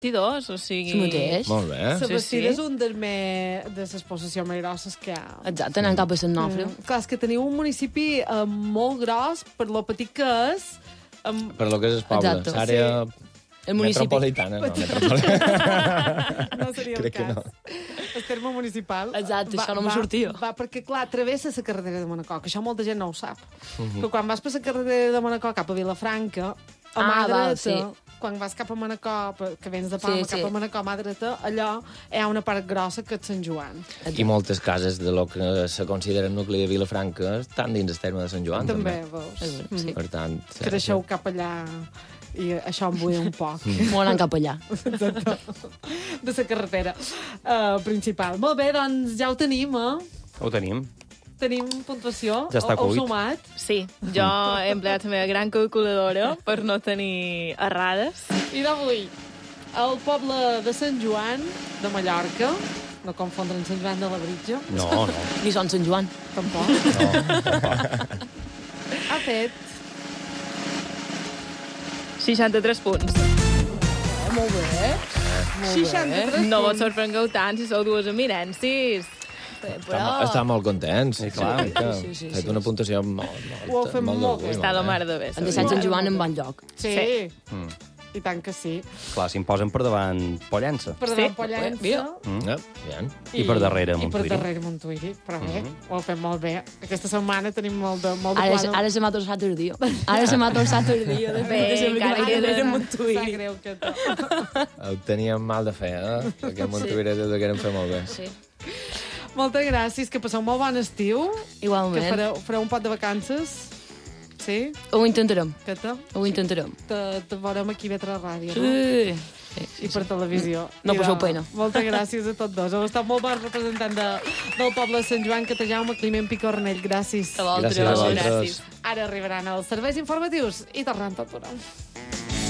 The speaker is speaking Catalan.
22, o sigui... Sí mateix. Molt bé. La Bastida sí. és un de les possessions més grosses que hi ha. Exacte, anant cap a Sant Nofre. Clar, és que teniu un municipi molt gros, per lo petit que és. Per lo que és el poble. Exacte. L'àrea El municipi... metropolitana, no, metropolitana. No seria el Crec que cas. no. El terme municipal... Exacte, això no me sortia. Va, perquè, clar, travessa la carretera de Manacor, que això molta gent no ho sap. Però quan vas per la carretera de Manacor cap a Vilafranca, a mà val, dreta, sí. quan vas cap a Manacor, que vens de Palma Sí, cap sí. a Manacor, a mà dreta, allò hi ha una part grossa que és Sant Joan. I moltes cases de lo que se considera el nucli de Vilafranca estan dins el terme de Sant Joan, També, també. veus? Sí. Per tant... Creixeu cap allà i això em buida un poc. Molt anant cap allà. Exacte. De la carretera principal. Molt bé, doncs ja ho tenim, Ho tenim. Tenim puntuació. Ja està Heu cuit. sumat. Sí, jo he empleat la meva gran calculadora per no tenir errades. I d'avui, el poble de Sant Joan, de Mallorca, no confondre amb Sant Joan de la Britja, No, no. Ni són Sant Joan. tampoc, ha fet 63 punts. Molt bé. 63 No vos punts. sorprengueu tant si sou dues eminències. Està molt contents. Sí, clar. Sí. Ha fet una puntuació molt Ho heu fet molt d'orgull, bé. Està la mare de bé. Han deixat Sant Joan en bon lloc. Sí. Sí. I tant que sí. Clar, si em posen per davant Pollença. Per Sí. davant Pollença. Mira. Bien. I per darrere I per Montuïri. darrere Montuïri. Però bé, ho heu fet molt bé. Aquesta setmana tenim molt de Ara, plànol. ara se m'ha torçat el dia. Ara se m'ha torçat el dia. De Bé, fet, encara que queda- darrere Sap Montuïri. greu que tot. Ho teníem mal de fer, Perquè Montuïri ho degueren fer molt bé. Sí. Moltes gràcies, que passeu un molt bon estiu, que Igualment. fareu un pot de vacances. Sí? Ho intentarem. Que Ho intentarem. te veurem aquí a Vetre Ràdio, no? Sí. I per televisió. No I passeu de- pena. Moltes gràcies a tots dos. Heu estat molt bons representant del poble de Sant Joan, que te Jaume Climent Picornell. Gràcies. A vosaltres. Gràcies a vosaltres. Gràcies. Ara arribaran els serveis informatius i tornem tot.